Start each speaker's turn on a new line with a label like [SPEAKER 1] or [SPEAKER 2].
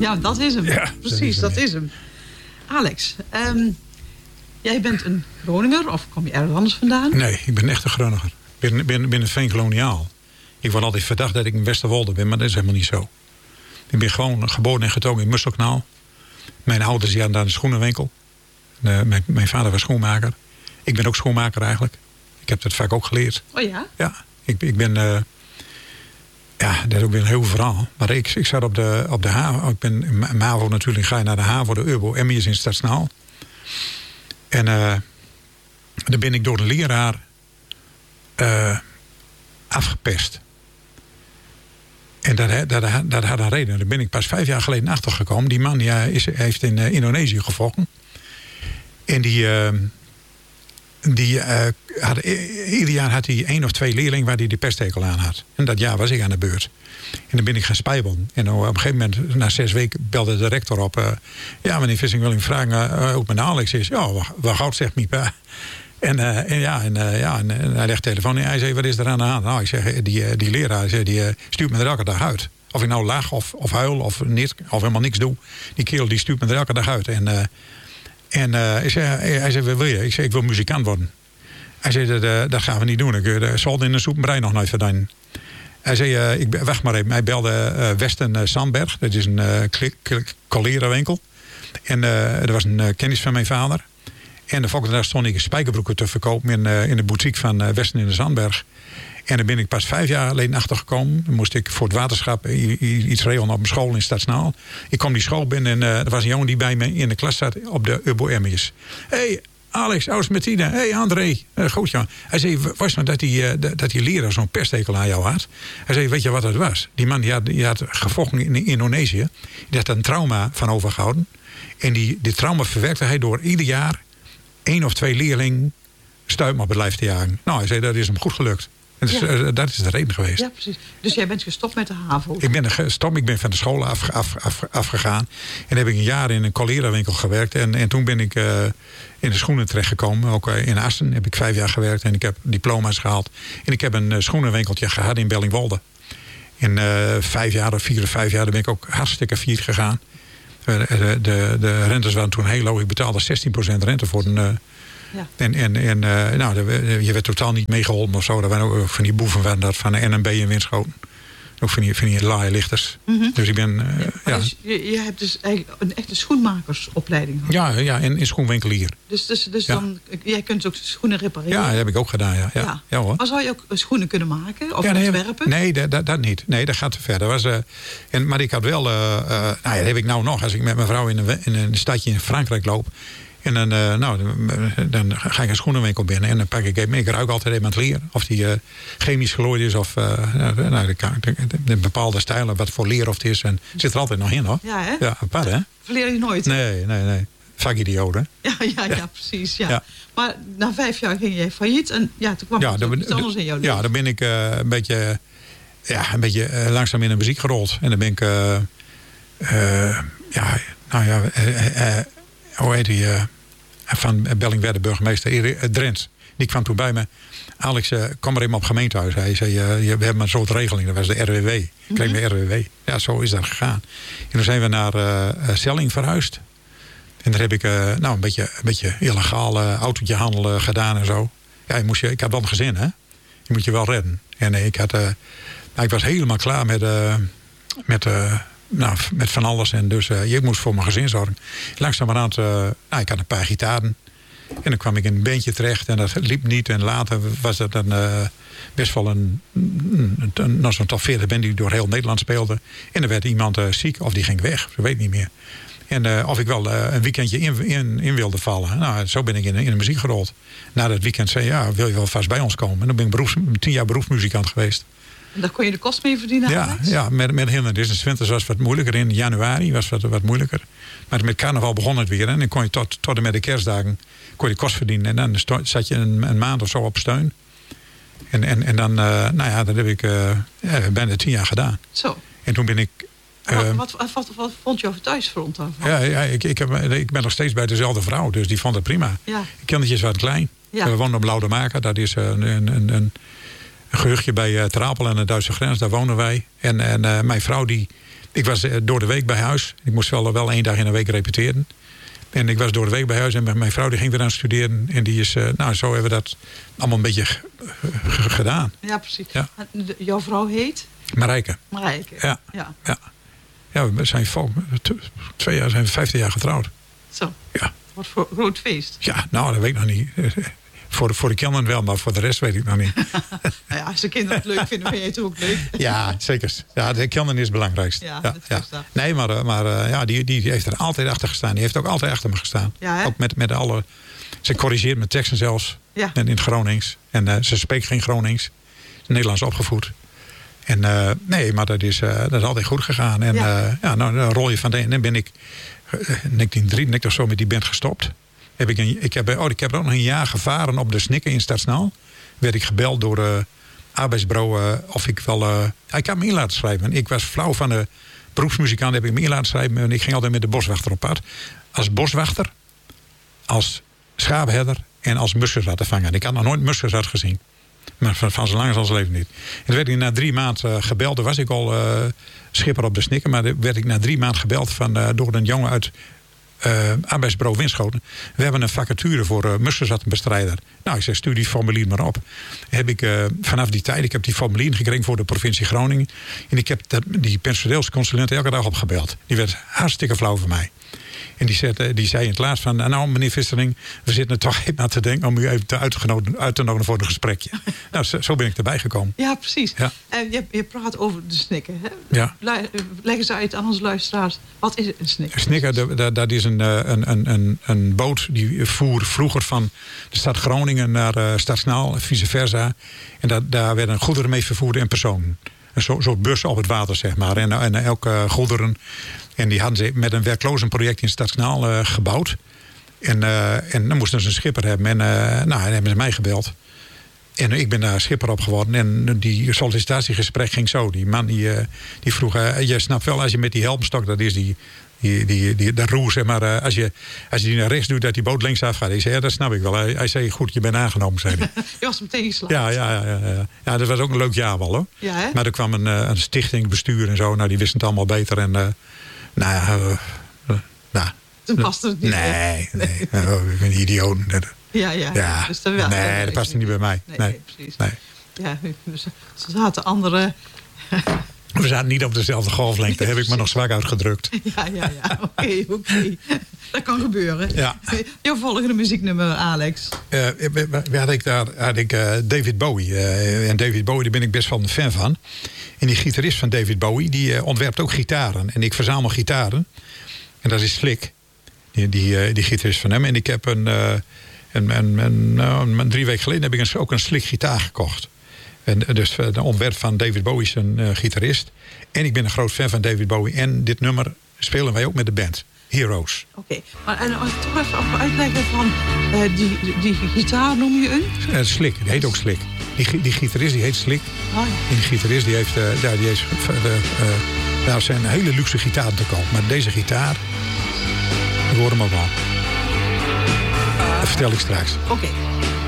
[SPEAKER 1] Ja, dat is hem.
[SPEAKER 2] Ja,
[SPEAKER 1] precies, dat is hem. Alex, jij bent een Groninger of kom je ergens anders vandaan?
[SPEAKER 2] Nee, ik ben echt een Groninger. Ik ben een veenkoloniaal. Ik word altijd verdacht dat ik een Westerwolder ben, maar dat is helemaal niet zo. Ik ben gewoon geboren en getogen in Musselkanaal. Mijn ouders hadden daar een schoenenwinkel. Mijn vader was schoenmaker. Ik ben ook schoenmaker eigenlijk. Ik heb dat vaak ook geleerd.
[SPEAKER 1] Oh ja?
[SPEAKER 2] Ja, ik ben... ja, dat is ook weer een heel verhaal. Maar ik zat op de haven. Ik ben MAVO natuurlijk, ga je naar de haven, de Urbo Emmius in Stadsnaal. En dan ben ik door de leraar afgepest. En dat had een reden. Daar ben ik pas 5 jaar geleden achtergekomen. Die man die heeft in Indonesië gevochten. En ieder jaar had hij 1 of 2 leerlingen waar hij de pesttekel aan had. En dat jaar was ik aan de beurt. En dan ben ik gaan spijbelen. En op een gegeven moment, na 6 weken, belde de rector op. Ja, meneer Vissing, wil ik vragen hoe mijn Alex is? Ja, wat goud zegt mijn pa. En hij legt de telefoon en hij zei, wat is er aan de hand? Nou, ik zeg, die leraar die stuurt me er elke dag uit. Of ik nou lach of huil of helemaal niks doe. Die kerel die stuurt me er elke dag uit. Hij zei, wat wil je? Ik zei, ik wil muzikant worden. Hij zei, dat gaan we niet doen. Ik zal in de soepenbrei nog nooit verdienen. Hij zei, wacht maar even. Hij belde Westen Sandberg. Dat is een kolerenwinkel. En er was een kennis van mijn vader. En de volgende dag stond ik spijkerbroeken te verkopen in de boutique van Westen in de Zandberg. En daar ben ik pas 5 jaar geleden achtergekomen. Dan moest ik voor het waterschap iets regelen op mijn school in Stadsnaal. Ik kwam die school binnen en er was een jongen die bij me in de klas zat op de Urbo Emmius. Hey, Alex, Aus Martine. Hey, André. Goed, ja. Hij zei, was nou dat die leraar zo'n pesttekel aan jou had? Hij zei, weet je wat het was? Die man die had gevochten in Indonesië. Die had er een trauma van overgehouden. En dit trauma verwerkte hij door ieder jaar 1 of 2 leerlingen stuip op het lijf te jagen. Nou, hij zei, dat is hem goed gelukt. Dus, dat is de reden geweest.
[SPEAKER 1] Ja, precies. Dus jij bent gestopt met de HAVO?
[SPEAKER 2] Ik ben gestopt. Ik ben van de school afgegaan. En heb ik een jaar in een kolerenwinkel gewerkt. En toen ben ik in de schoenen terechtgekomen. Ook in Assen heb ik 5 jaar gewerkt. En ik heb diploma's gehaald. En ik heb een schoenenwinkeltje gehad in Bellingwolde. In 4 of 5 jaar ben ik ook hartstikke failliet gegaan. De rentes waren toen heel hoog. Ik betaalde 16% rente voor een... Ja. Je werd totaal niet meegeholpen of zo. Er waren ook van die boeven van de NMB in Winschoten. Ook van die laailichters.
[SPEAKER 1] Mm-hmm.
[SPEAKER 2] Dus ik ben...
[SPEAKER 1] Dus je hebt dus eigenlijk een echte schoenmakersopleiding gehad.
[SPEAKER 2] Ja, en schoenwinkelier.
[SPEAKER 1] Dus dan, jij kunt ook schoenen repareren?
[SPEAKER 2] Ja, dat heb ik ook gedaan, ja. Ja hoor.
[SPEAKER 1] Maar zou je ook schoenen kunnen maken? Of ontwerpen?
[SPEAKER 2] Nee, dat niet. Nee, dat gaat te ver. Maar ik had wel... dat heb ik nou nog. Als ik met mijn vrouw in een stadje in Frankrijk loop... En dan ga ik een schoenenwinkel binnen en dan pak ik even mee. Ik ruik altijd even aan het leer. Of die chemisch gelooid is of de bepaalde stijlen, wat voor leer of het is. En het zit er altijd nog in, hoor.
[SPEAKER 1] Ja, hè?
[SPEAKER 2] Ja, apart, hè?
[SPEAKER 1] Verleer je nooit?
[SPEAKER 2] Nee. Vakidioot, hè?
[SPEAKER 1] Ja, precies. Ja. Maar na 5 jaar ging jij failliet en toen kwam er iets anders in jouw leven. Ja,
[SPEAKER 2] dan ben ik een beetje langzaam in de muziek gerold. En dan ben ik... hoe heet die... van Bellingwedde burgemeester Drents. Die kwam toen bij me. Alex, kom maar even op gemeentehuis. Hij zei, we hebben een soort regeling. Dat was de RWW. Ik kreeg mijn RWW. Ja, zo is dat gegaan. En toen zijn we naar Selling verhuisd. En daar heb ik een beetje illegaal autootje handelen gedaan en zo. Ja, ik had wel een gezin, hè. Je moet je wel redden. En ik was helemaal klaar met van alles. En dus ik moest voor mijn gezin zorgen. Langzamerhand, ik had een paar gitaren. En dan kwam ik in een bandje terecht. En dat liep niet. En later was dat best wel nog zo'n top 40 band die door heel Nederland speelde. En er werd iemand ziek of die ging weg. Ik weet niet meer. En of ik wel een weekendje in wilde vallen. Nou, zo ben ik in de muziek gerold. Na dat weekend zei wil je wel vast bij ons komen. En dan ben ik 10 jaar beroepsmuzikant geweest.
[SPEAKER 1] En daar kon je de kost mee verdienen?
[SPEAKER 2] Ja, met hindernissen. De winters was wat moeilijker. In januari was wat moeilijker. Maar met carnaval begon het weer. En dan kon je tot en met de kerstdagen kon je kost verdienen. En dan zat je een maand of zo op steun. En dan, dat heb ik bijna 10 jaar gedaan.
[SPEAKER 1] Zo.
[SPEAKER 2] En toen ben ik...
[SPEAKER 1] Wat vond je over thuisfront daarvan?
[SPEAKER 2] Ja, ik ben nog steeds bij dezelfde vrouw. Dus die vond het prima.
[SPEAKER 1] Ja.
[SPEAKER 2] Kindertje is wat klein. Ja. We woonden op Laudemaker. Dat is een gehuchtje bij Terapel en de Duitse grens. Daar wonen wij. En mijn vrouw die Ik was door de week bij huis. Ik moest wel 1 dag in de week repeteren. En ik was door de week bij huis en mijn vrouw die ging weer aan studeren. En die is, zo hebben we dat allemaal een beetje gedaan.
[SPEAKER 1] Ja, precies.
[SPEAKER 2] Ja.
[SPEAKER 1] Jouw vrouw heet?
[SPEAKER 2] Marijke. Ja, we zijn 15 jaar getrouwd.
[SPEAKER 1] Zo.
[SPEAKER 2] Ja.
[SPEAKER 1] Wat voor groot feest.
[SPEAKER 2] Ja, dat weet ik nog niet. Voor de kinderen wel, maar voor de rest weet ik nog niet.
[SPEAKER 1] Als de kinderen het leuk vinden, vind je het ook leuk.
[SPEAKER 2] Ja, zeker. Ja, de kinderen is het belangrijkste.
[SPEAKER 1] Ja, dat is dat.
[SPEAKER 2] Nee, maar die heeft er altijd achter gestaan. Die heeft ook altijd achter me gestaan.
[SPEAKER 1] Ja,
[SPEAKER 2] ook met alle... Ze corrigeert mijn teksten zelfs.
[SPEAKER 1] Ja.
[SPEAKER 2] In het Gronings. En ze spreekt geen Gronings. Nederlands opgevoed. En maar dat is altijd goed gegaan. En dan rol je van de... En dan ben ik... 1903 of zo met die band gestopt. Ik heb ook nog een jaar gevaren op de Snikken in Stadsnaal. Werd ik gebeld door de arbeidsbureau of ik wel... ik had me in laten schrijven. Ik was flauw van de beroepsmuzikant. Heb ik me in laten schrijven. En ik ging altijd met de boswachter op pad. Als boswachter, als schaapherder en als muskusrattenvanger. Ik had nog nooit muskusrat gezien. Maar van zo lang als zijn leven niet. En toen werd ik na 3 maanden gebeld. Toen was ik al schipper op de Snikken. Maar werd ik na 3 maanden gebeld door een jongen uit arbeidsbureau Winschoten. We hebben een vacature voor muskusrattenbestrijder. Nou, ik zeg, stuur die formulier maar op. Heb ik vanaf die tijd, ik heb die formulier gekregen voor de provincie Groningen. En ik heb die personeelsconsulent elke dag opgebeld. Die werd hartstikke flauw voor mij. En die zei in het laatst van... Nou, meneer Vissering, we zitten er toch even aan te denken... om u even uit te nodigen voor een gesprekje. Nou, zo ben ik erbij gekomen.
[SPEAKER 1] Ja, precies.
[SPEAKER 2] Ja.
[SPEAKER 1] Je praat over de Snikken. Hè?
[SPEAKER 2] Ja.
[SPEAKER 1] Leg eens uit aan onze luisteraars. Wat is een Snikker?
[SPEAKER 2] Een Snikker, dat is een boot die voer vroeger van de stad Groningen naar Stadsnaal, vice versa. En daar werden goederen mee vervoerd en personen. Een soort bus op het water, zeg maar. En elke goederen... En die hadden ze met een werklozenproject in Stadsnaal gebouwd. En dan moesten ze een schipper hebben. En dan hebben ze mij gebeld. En ik ben daar schipper op geworden. En die sollicitatiegesprek ging zo. Die man die vroeg... je snapt wel, als je met die helmstok... Dat is dat roer, zeg maar. Als je die naar rechts doet, dat die boot linksaf gaat. Ik zei, ja, dat snap ik wel. Hij zei, goed, je bent aangenomen, zei hij.
[SPEAKER 1] Je was meteen geslaagd.
[SPEAKER 2] Ja, dat was ook een leuk jaar wel, hoor.
[SPEAKER 1] Ja, hè?
[SPEAKER 2] Maar er kwam een stichting, bestuur en zo. Nou, die wisten het allemaal beter. En...
[SPEAKER 1] Toen paste het niet.
[SPEAKER 2] Nee. Ik ben een idioot.
[SPEAKER 1] Ja. Dus
[SPEAKER 2] dat past niet bij mij.
[SPEAKER 1] Nee, precies.
[SPEAKER 2] Nee.
[SPEAKER 1] Ja, ze zaten andere...
[SPEAKER 2] We zaten niet op dezelfde golflengte. Heb ik me nog zwak uitgedrukt.
[SPEAKER 1] Ja. Oké. Dat kan gebeuren.
[SPEAKER 2] Ja.
[SPEAKER 1] Jouw volgende muzieknummer, Alex.
[SPEAKER 2] Had ik David Bowie. En David Bowie, daar ben ik best wel een fan van. En die gitarist van David Bowie, die ontwerpt ook gitaren. En ik verzamel gitaren. En dat is Slick. Die gitarist van hem. En ik heb 3 weken geleden heb ik ook een Slick gitaar gekocht. En dus de ontwerp van David Bowie is een gitarist. En ik ben een groot fan van David Bowie. En dit nummer spelen wij ook met de band. Heroes.
[SPEAKER 1] Oké. Maar toch even uitleggen van... die gitaar noem je een?
[SPEAKER 2] Slick. Die heet ook Slick. Die gitarist die heet Slick.
[SPEAKER 1] Oh, ja.
[SPEAKER 2] En die gitarist die heeft... daar zijn hele luxe gitaren te koop. Maar deze gitaar... Ik hoor hem ook wel. Dat vertel ik straks.
[SPEAKER 1] Oké.